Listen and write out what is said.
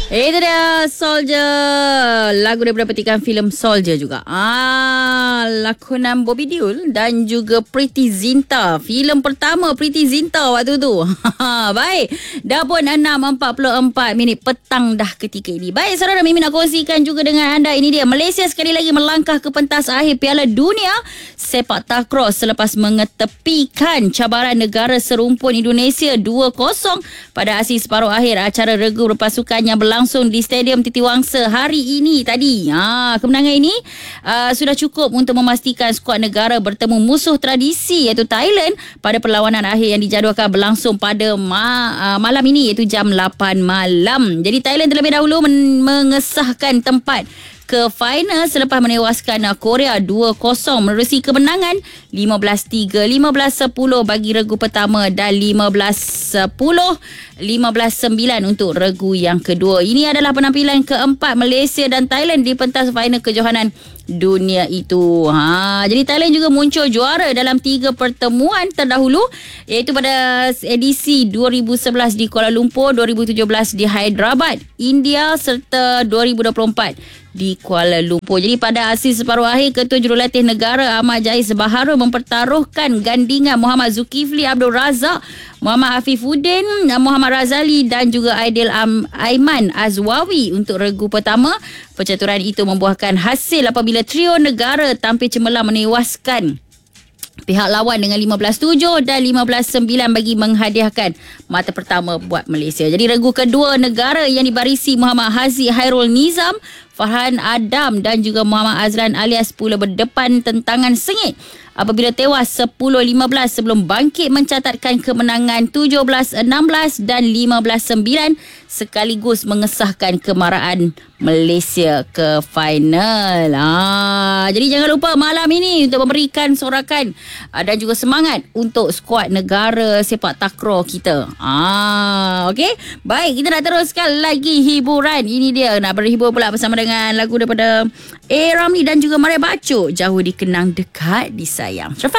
Itu dia Soldier. Lagu daripada petikan filem Soldier juga. Lakonan Bobby Deol dan juga Preity Zinta. Filem pertama Preity Zinta waktu tu. Baik. Dah pun 6.44 petang dah ketika ini. Baik, saudara, Mimi nak kongsikan juga dengan anda. Ini dia, Malaysia sekali lagi melangkah ke pentas akhir Piala Dunia Sepak Takraw selepas mengetepikan cabaran negara serumpun Indonesia 2-0 pada aksi separuh akhir acara regu berpasukan yang berlangsung di Stadium Titiwangsa hari ini tadi. Kemenangan ini sudah cukup untuk memastikan skuad negara bertemu musuh tradisi iaitu Thailand pada perlawanan akhir yang dijadualkan berlangsung pada malam ini iaitu jam 8 malam. Jadi Thailand terlebih dahulu mengesahkan tempat ke final selepas menewaskan Korea 2-0 menerusi kemenangan 15-3, 15-10 bagi regu pertama dan 15-10, 15-9 untuk regu yang kedua. Ini adalah penampilan keempat Malaysia dan Thailand di pentas final kejohanan dunia itu. Jadi Thailand juga muncul juara dalam 3 pertemuan terdahulu iaitu pada edisi 2011 di Kuala Lumpur, 2017 di Hyderabad, India serta 2024 di Kuala Lumpur. Jadi pada aksi separuh akhir, Ketua Jurulatih Negara Ahmad Jais Baharul mempertaruhkan gandingan Muhammad Zulkifli Abdul Razak, Muhammad Afifuddin, Muhammad Razali dan juga Aidil Aiman Azwawi untuk regu pertama. Percaturan itu membuahkan hasil apabila trio negara tampil cemerlang menewaskan pihak lawan dengan 15-7 dan 15-9 bagi menghadiahkan mata pertama buat Malaysia. Jadi regu kedua negara yang dibarisi Muhammad Haziq Hairul Nizam, Farhan Adam dan juga Muhammad Azlan alias Pula berdepan tentangan sengit apabila tewas 10-15 sebelum bangkit mencatatkan kemenangan 17-16 dan 15-9 sekaligus mengesahkan kemaraan Malaysia ke final. Jadi jangan lupa malam ini untuk memberikan sorakan dan juga semangat untuk skuad negara sepak takraw kita. Okey. Baik, kita nak teruskan lagi hiburan. Ini dia, nak berhibur pula bersama dengan lagu daripada A. Ramli dan juga Maria Bacok, Jauh Dikenang Dekat Disayang. Syafaq.